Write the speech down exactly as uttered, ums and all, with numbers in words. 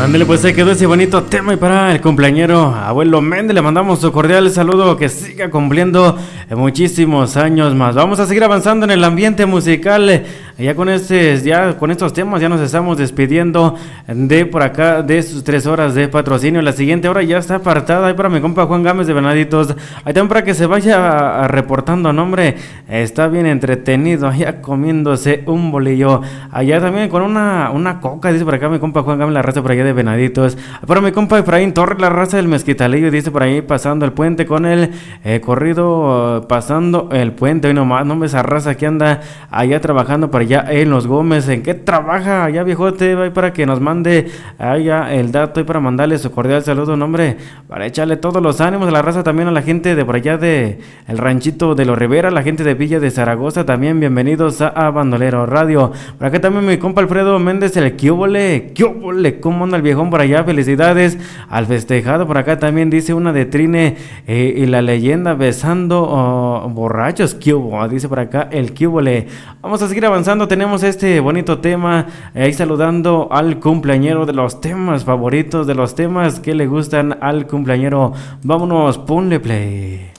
Ándale, pues se quedó ese bonito tema y para el cumpleañero abuelo Méndez le mandamos su cordial saludo, que siga cumpliendo muchísimos años más. Vamos a seguir avanzando en el ambiente musical. Ya con este, ya con estos temas ya nos estamos despidiendo de por acá de sus tres horas de patrocinio. La siguiente hora ya está apartada ahí para mi compa Juan Gámez de Venaditos. Ahí también para que se vaya a, a reportando, nombre. Está bien entretenido allá comiéndose un bolillo. Allá también con una, una coca, dice por acá mi compa Juan Gámez, la raza por allá de Venaditos. Para mi compa Efraín Torres, la raza del Mezquitalillo, dice por ahí pasando el puente con el eh, corrido, uh, pasando el puente. Hoy nomás, no me esa raza que anda allá trabajando por allá en Los Gómez. ¿En qué trabaja allá, viejote? Va para que nos mande allá el dato y para mandarle su cordial saludo, nombre, para echarle todos los ánimos a la raza, también a la gente de por allá de el ranchito de Los Rivera, la gente de Villa de Zaragoza, también bienvenidos a, a Bandolero Radio. Por acá también mi compa Alfredo Méndez, el Kiobole, Kiobole, ¿cómo anda el viejón por allá? Felicidades al festejado. Por acá también dice una de Trine eh, y la leyenda besando oh, borrachos, Kiubo, dice por acá el Kiobole. Vamos a seguir avanzando, tenemos este bonito tema, eh, ahí saludando al cumpleañero, de los temas favoritos, de los temas que le gustan al cumpleañero. Vámonos, ponle play.